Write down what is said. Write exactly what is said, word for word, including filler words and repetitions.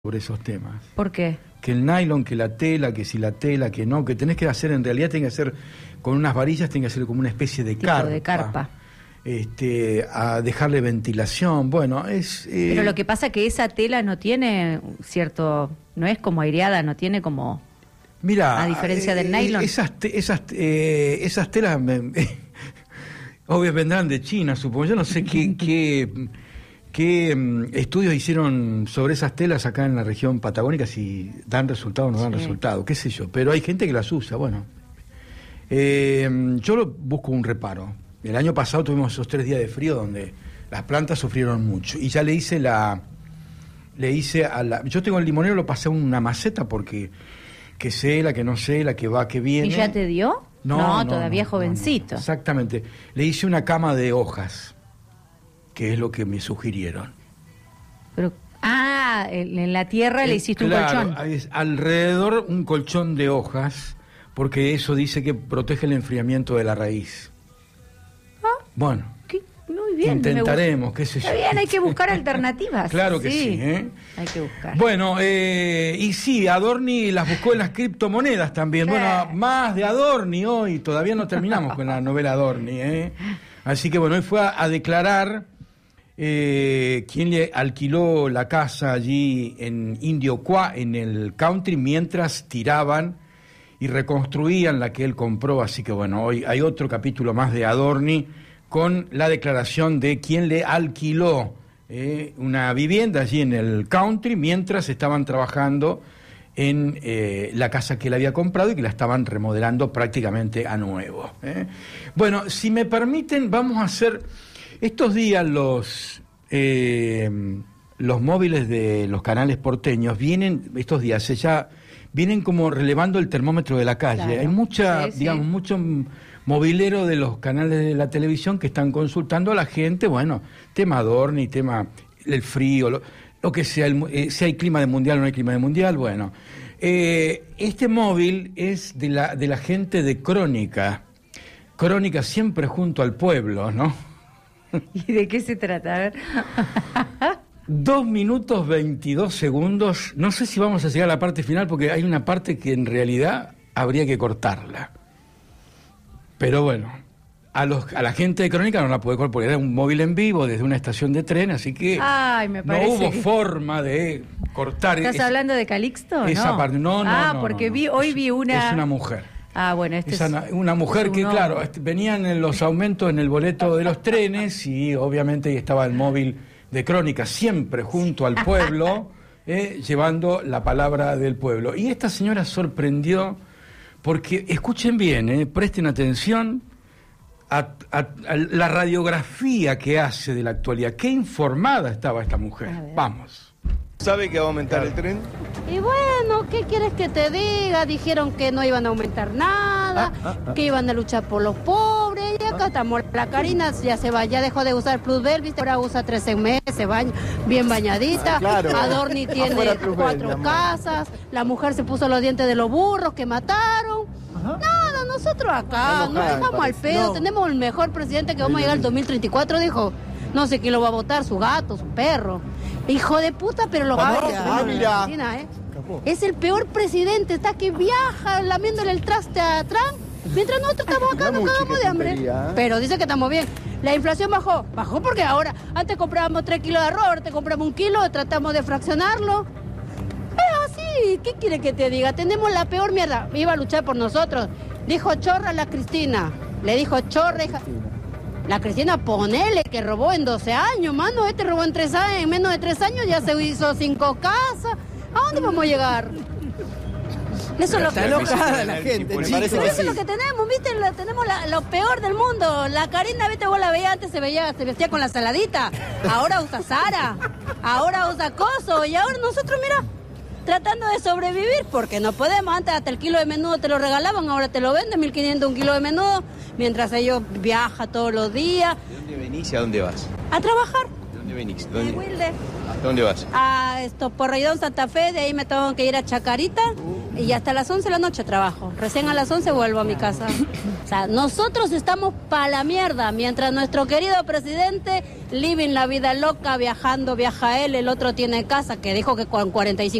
sobre esos temas. ¿Por qué? Que el nylon, que la tela, que si la tela, que no, que tenés que hacer, en realidad tenés que hacer con unas varillas, tenés que hacer como una especie de tipo carpa. de carpa. Este, a dejarle ventilación, bueno, es... Eh... Pero lo que pasa es que esa tela no tiene cierto, no es como aireada, no tiene como... Mira, a diferencia del eh, nylon. Esas, te, esas, eh, esas telas, me, obvio, vendrán de China, supongo. Yo no sé qué... qué ¿Qué um, estudios hicieron sobre esas telas acá en la región patagónica? Si dan resultado o no dan sí. resultado, qué sé yo. Pero hay gente que las usa, bueno. Eh, yo lo, busco un reparo. El año pasado tuvimos esos tres días de frío donde las plantas sufrieron mucho. Y ya le hice la... Le hice a la... Yo tengo el limonero, lo pasé a una maceta porque... Que sé, la que no sé, la que va, que viene. ¿Y ya te dio? No, no, no todavía no, jovencito. No, no. Exactamente. Le hice una cama de hojas, que es lo que me sugirieron. Pero, ah, en la tierra eh, le hiciste claro, un colchón. Es alrededor un colchón de hojas, porque eso dice que protege el enfriamiento de la raíz. Ah, bueno, qué, muy bien. Intentaremos, qué sé yo. Está bien, hay que buscar alternativas. Claro que sí, sí, ¿eh? Hay que buscar. Bueno, eh, y sí, Adorni las buscó en las criptomonedas también. Eh. Bueno, más de Adorni hoy, todavía no terminamos con la novela Adorni, ¿eh? Así que bueno, hoy fue a, a declarar... Eh, quien le alquiló la casa allí en Indioquá, en el country, mientras tiraban y reconstruían la que él compró. Así que bueno, hoy hay otro capítulo más de Adorni con la declaración de quien le alquiló eh, una vivienda allí en el country mientras estaban trabajando en eh, la casa que él había comprado y que la estaban remodelando prácticamente a nuevo. ¿eh? Bueno, si me permiten, vamos a hacer... Estos días los eh, los móviles de los canales porteños vienen, estos días ya vienen como relevando el termómetro de la calle. Claro. Hay mucha, sí, digamos, sí. mucho movilero de los canales de la televisión que están consultando a la gente, bueno, tema Adorni, tema el frío, lo, lo que sea, el, eh, si hay clima de mundial o no hay clima de mundial, bueno. Eh, este móvil es de la, de la gente de Crónica. Crónica siempre junto al pueblo, ¿no? ¿Y de qué se trata? A ver. Dos minutos veintidós segundos. No sé si vamos a llegar a la parte final porque hay una parte que en realidad habría que cortarla. Pero bueno, a los a la gente de Crónica no la puede cortar porque era un móvil en vivo desde una estación de tren, así que Ay, me no hubo que... forma de cortar. ¿Estás esa, hablando de Calixto? Esa no. parte. No, no, ah, no. porque no, vi no. hoy es, vi una... Es una mujer. Ah, bueno, este Esa, es una mujer es que, un claro, venían en los aumentos en el boleto de los trenes y obviamente estaba el móvil de Crónica siempre junto al pueblo, eh, llevando la palabra del pueblo. Y esta señora sorprendió porque, escuchen bien, eh, presten atención a, a, a la radiografía que hace de la actualidad. Qué informada estaba esta mujer. Vamos. ¿Sabe que va a aumentar el tren? Y bueno, ¿qué quieres que te diga? Dijeron que no iban a aumentar nada, ah, ah, ah. que iban a luchar por los pobres, y acá estamos. La Karina ya se va, ya dejó de usar Plusbel, ¿viste? Ahora usa trece meses, se baña bien bañadita. Ah, claro. Adorni tiene cuatro casas, la mujer se puso los dientes de los burros que mataron. Ajá. Nada, nosotros acá nos dejamos al pedo, no. Tenemos el mejor presidente que vamos a llegar al dos mil treinta y cuatro, dijo. No sé quién lo va a votar, su gato, su perro. Hijo de puta, pero lo va a votar. Ah, mira. ¿eh? Es el peor presidente, está que viaja lamiéndole el traste a Trump. Mientras nosotros estamos acá, nos cagamos de hambre. Tontería, ¿eh? Pero dice que estamos bien. La inflación bajó. Bajó porque ahora, antes comprábamos tres kilos de arroz, ahora te compramos un kilo, tratamos de fraccionarlo. Es así, ¿qué quiere que te diga? Tenemos la peor mierda. Iba a luchar por nosotros. Dijo chorra a la Cristina. Le dijo chorra, hija. La Cristina, ponele que robó en doce años, mano. Este robó en tres años, en menos de tres años ya se hizo cinco casas. ¿A dónde vamos a llegar? Eso es lo que enojada la gente. Sí, pero eso es lo que tenemos, ¿viste? Lo, tenemos la, lo peor del mundo. La Karina, ¿viste? Vos la veías antes, se veía, se vestía con la saladita. Ahora usa Zara. Ahora usa Coso. Y ahora nosotros, mira, tratando de sobrevivir, porque no podemos. Antes hasta el kilo de menudo te lo regalaban, ahora te lo venden, mil quinientos un kilo de menudo, mientras ellos viajan todos los días. ¿De dónde venís y a dónde vas? A trabajar. ¿Dónde venís? Eh, ¿Dónde, Wilde. ¿A dónde vas? A esto, Porredón, Santa Fe, de ahí me tengo que ir a Chacarita y hasta las once de la noche trabajo. Recién a las once vuelvo a mi casa. O sea, nosotros estamos pa' la mierda, mientras nuestro querido presidente living la vida loca, viajando, viaja él, el otro tiene casa, que dijo que con cuarenta y cinco